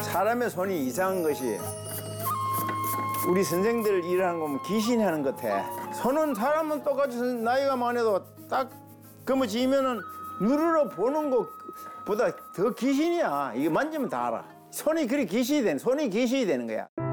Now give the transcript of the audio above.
사람의 손이 이상한 것이 우리 선생들 일하는 거 보면 귀신이 하는 것 같아. 손은 사람은 똑같이 나이가 많아도 딱 검어지면은 누르러 보는 것보다 더 귀신이야. 이거 만지면 다 알아. 손이 그리 귀신이 되는 거야.